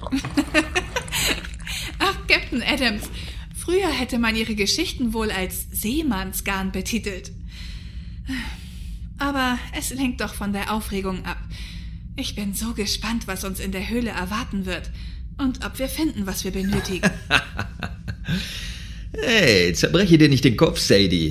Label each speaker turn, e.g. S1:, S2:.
S1: Ach, Captain Adams, früher hätte man Ihre Geschichten wohl als Seemannsgarn betitelt. Aber es lenkt doch von der Aufregung ab. Ich bin so gespannt, was uns in der Höhle erwarten wird und ob wir finden, was wir benötigen.
S2: Hey, zerbreche dir nicht den Kopf, Sadie.